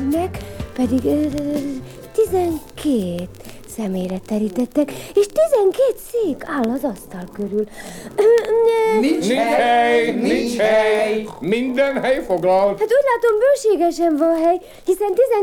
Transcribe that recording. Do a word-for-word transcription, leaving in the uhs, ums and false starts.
önnek pedig tizenkét személyre terítettek, és tizenkét szék áll az asztal körül. Nincs hely, nincs hely, minden hely foglalt. Hát úgy látom, bőségesen van hely, hiszen